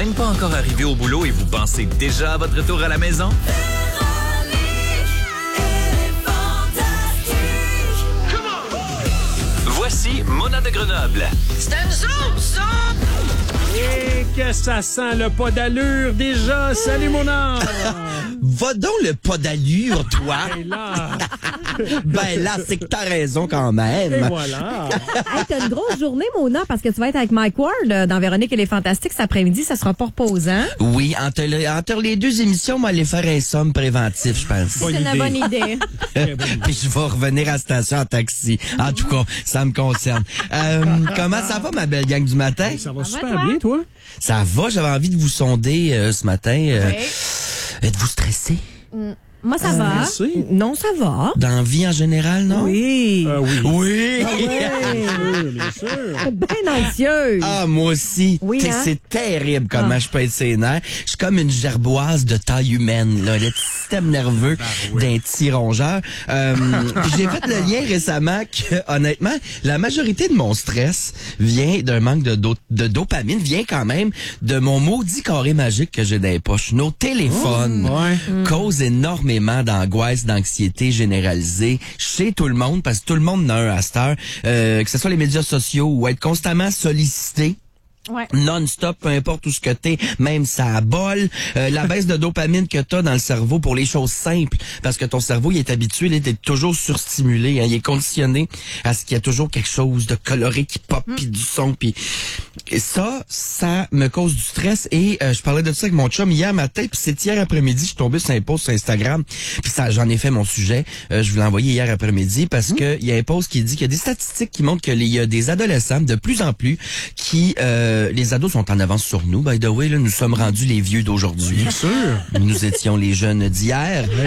même pas encore arrivé au boulot et vous pensez déjà à votre retour à la maison? Voici Mona de Grenoble. C'était nous autres, ça! Et que ça sent le pas d'allure déjà. Salut, mon âme! Va donc le pas d'allure, toi! Et là, Ben là, c'est que t'as raison quand même. et voilà. Hey, t'as une grosse journée, Mona, parce que tu vas être avec Mike Ward dans Véronique et les Fantastiques cet après-midi. Ça sera pas reposant. Oui, entre les deux émissions, on va aller faire un somme préventif, je pense. Bonne C'est une idée. bonne idée. Puis je vais revenir à la station en taxi. En tout cas, ça me concerne. Comment ça va, ma belle gang du matin? Ça va Ça va, super toi? bien, toi? Ça va, j'avais envie de vous sonder ce matin. Oui. Êtes-vous stressé? Moi, ça va. stressé? Non, ça va. Dans la vie en général, non? Oui. Oui. Oui! Bien sûr. Bien anxieuse. Ah, moi aussi. Oui, T'sais, hein? c'est terrible comment je peux être sénère. Je suis comme une gerboise de taille humaine, là. Le système nerveux d'un petit rongeur. Puis j'ai fait le lien récemment que, honnêtement, la majorité de mon stress vient d'un manque de dopamine, vient quand même de mon maudit carré magique que j'ai dans les poches. Nos téléphones Ouais. causent énormément d'angoisse, d'anxiété généralisée chez tout le monde, parce que tout le monde en a un à cette heure, que ce soit les médias sociaux ou être constamment sollicité. Ouais. Non-stop, peu importe où ce que t'es, même ça bol, la baisse de dopamine que t'as dans le cerveau pour les choses simples, parce que ton cerveau, il est habitué, il est toujours surstimulé, hein, il est conditionné à ce qu'il y a toujours quelque chose de coloré qui pop, puis du son, puis ça me cause du stress, et je parlais de ça avec mon chum hier matin, puis c'est hier après-midi, je suis tombé sur un post sur Instagram, puis ça, j'en ai fait mon sujet, je vous l'ai envoyé hier après-midi, parce que il y a un post qui dit qu'il y a des statistiques qui montrent qu'il y a des adolescents de plus en plus qui les ados sont en avance sur nous. By the way, là, nous sommes rendus les vieux d'aujourd'hui. Bien sûr. Nous étions les jeunes d'hier. Oui.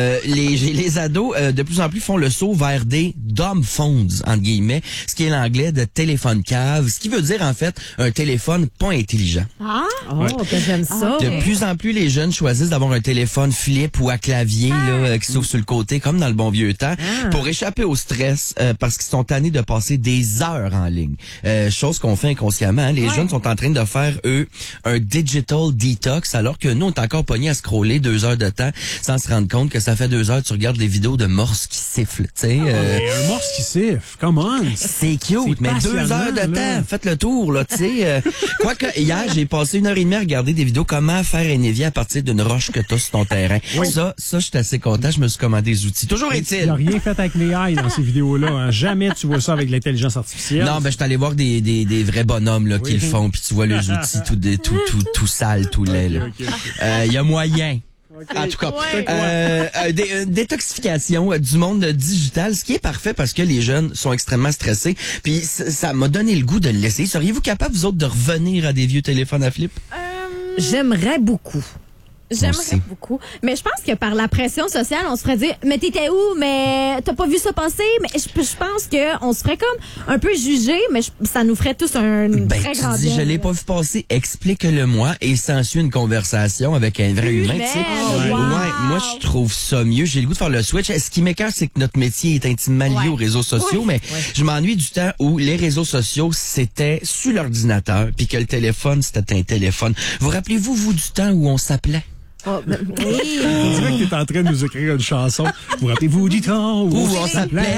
Les ados, de plus en plus, font le saut vers des dumb phones, entre guillemets, ce qui est l'anglais de téléphone cave, ce qui veut dire, en fait, un téléphone pas intelligent. Oh, que j'aime ça. De plus en plus, les jeunes choisissent d'avoir un téléphone flip ou à clavier là, qui s'ouvre sur le côté, comme dans le bon vieux temps, pour échapper au stress, parce qu'ils sont tannés de passer des heures en ligne. Chose qu'on fait inconsciemment. Hein. Les jeunes sont en train de faire, eux, un digital detox, alors que nous, on est encore pognés à scroller 2 heures de temps sans se rendre compte que ça fait 2 heures que tu regardes des vidéos de morses qui sifflent. Tu sais, Et un morse qui siffle. Come on. c'est cute, C'est mais 2 heures de passionnant, là. temps, faites le tour, là, tu sais. Quoique, hier, j'ai passé 1h30 à regarder des vidéos comment faire un évier à partir d'une roche que t'as sur ton terrain. Oui. Ça, je suis assez content, je me suis commandé des outils. Toujours Il n'y a est-il. rien fait avec l'AI dans ces vidéos-là. Hein. Jamais tu vois ça avec l'intelligence artificielle. Non, ben, je suis allé voir des vrais bonhommes, là, qui le font, puis tu vois les outils tout sales, tout laids, là. Il y a moyen. En tout cas, détoxification du monde digital, ce qui est parfait parce que les jeunes sont extrêmement stressés. Puis ça m'a donné le goût de le laisser. Seriez-vous capable, vous autres, de revenir à des vieux téléphones à flip? J'aimerais beaucoup. aussi. J'aimerais beaucoup. Mais je pense que par la pression sociale, on se ferait dire, mais t'étais où? Mais t'as pas vu ça passer? Mais je pense qu'on se ferait comme un peu juger, mais ça nous ferait tous un très tu grand dis, bien. je l'ai pas vu passer, explique-le-moi, et s'ensuit une conversation avec un vrai humain, tu sais. wow. Ouais, moi, je trouve ça mieux. J'ai le goût de faire le switch. Ce qui m'écoeure, c'est que notre métier est intimement lié aux réseaux sociaux, mais je m'ennuie du temps où les réseaux sociaux, c'était sur l'ordinateur, puis que le téléphone, c'était un téléphone. Vous rappelez-vous, vous, du temps où on s'appelait? Oh, oui. On dirait que t'es en train de nous écrire une chanson. Vous rappelez-vous du temps où Où on s'appelait?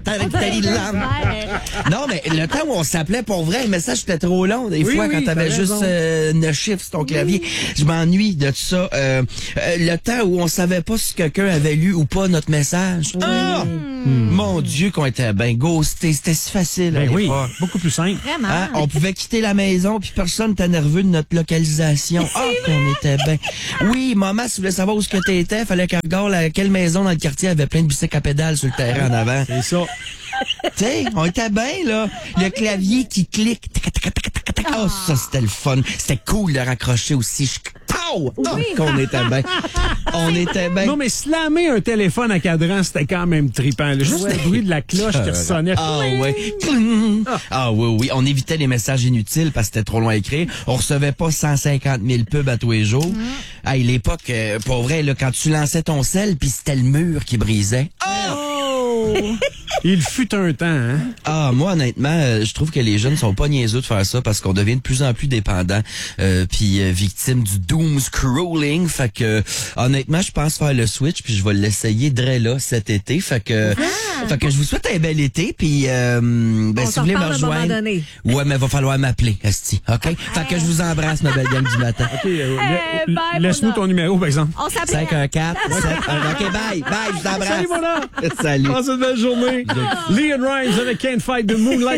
Non, mais le temps où on s'appelait, pour vrai, le message était trop long. Des fois, quand t'avais t'as juste raison. 9 chiffres sur ton clavier. Je m'ennuie de ça. Le temps où on savait pas si quelqu'un avait lu ou pas notre message. Ah! Mon Dieu, qu'on était bien ghosté. C'était si facile. à Ben oui, l'époque. beaucoup plus simple. Vraiment. Hein? On pouvait quitter la maison puis personne n'était nerveux de notre localisation. Ah, qu'on était bien. Oui, maman, si tu voulais savoir où ce que t'étais, fallait qu'elle regarde quelle maison dans le quartier avait plein de bicycles à pédales sur le terrain en avant. C'est ça. Tu sais, on était bien, là. Le clavier qui clique. Oh, ça, c'était le fun. C'était cool de raccrocher aussi. Oh, qu'on était bien. On était bien. Non, mais slammer un téléphone à cadran, c'était quand même trippant. là. Juste le bruit de la cloche qui ressonnait. Ah ouais. Ah oui, oui. On évitait les messages inutiles parce que c'était trop loin à écrire. On recevait pas 150 000 pubs à tous les jours. Hey, l'époque, pour vrai, là, quand tu lançais ton sel, puis c'était le mur qui brisait. Oh! Il fut un temps, hein? Ah, moi, honnêtement, je trouve que les jeunes sont pas niaiseux de faire ça parce qu'on devient de plus en plus dépendant puis victime du doom scrolling. Fait que, honnêtement, je pense faire le switch puis je vais l'essayer là cet été. Fait que je vous souhaite un bel été puis si vous voulez me rejoindre. Ouais, mais il va falloir m'appeler, esti. OK? Fait que je vous embrasse, ma belle gang du matin. OK, laisse-nous ton numéro, par exemple. On s'appelle. 514 OK, bye, je vous embrasse. Salut, mon homme. Salut. Passe une belle journée. Leon Rimes avec Can't Fight the Moonlight.